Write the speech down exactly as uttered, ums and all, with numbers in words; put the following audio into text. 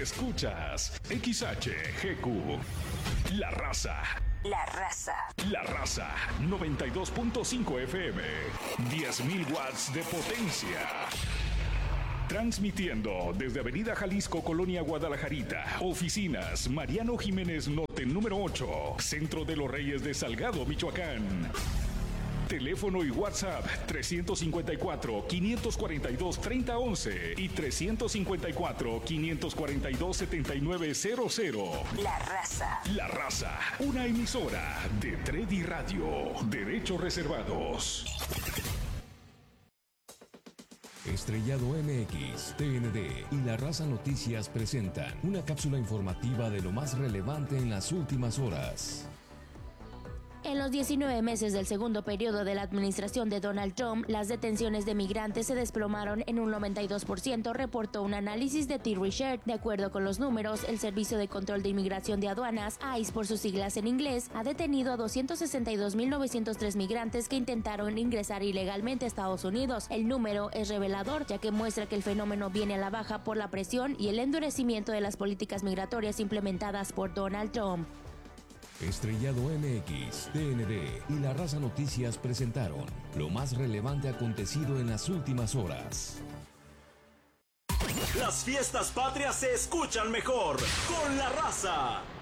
Escuchas X H G Q. La Raza. La Raza. La Raza. noventa y dos punto cinco F M. diez mil watts de potencia. Transmitiendo desde Avenida Jalisco, Colonia Guadalajarita. Oficinas Mariano Jiménez Noten número ocho. Centro de los Reyes de Salgado, Michoacán. Teléfono y WhatsApp trescientos cincuenta y cuatro, quinientos cuarenta y dos, treinta once y trescientos cincuenta y cuatro, quinientos cuarenta y dos, setenta y nueve cero cero. La Raza. La Raza, una emisora de Tredi Radio. Derechos reservados. Estrellado M X, T N D y La Raza Noticias presentan una cápsula informativa de lo más relevante en las últimas horas. En los diecinueve meses del segundo periodo de la administración de Donald Trump, las detenciones de migrantes se desplomaron en un noventa y dos por ciento, reportó un análisis de T-Research. De acuerdo con los números, el Servicio de Control de Inmigración de Aduanas, I C E por sus siglas en inglés, ha detenido a doscientos sesenta y dos mil novecientos tres migrantes que intentaron ingresar ilegalmente a Estados Unidos. El número es revelador, ya que muestra que el fenómeno viene a la baja por la presión y el endurecimiento de las políticas migratorias implementadas por Donald Trump. Estrellado M X, T N D y La Raza Noticias presentaron lo más relevante acontecido en las últimas horas. Las fiestas patrias se escuchan mejor con La Raza.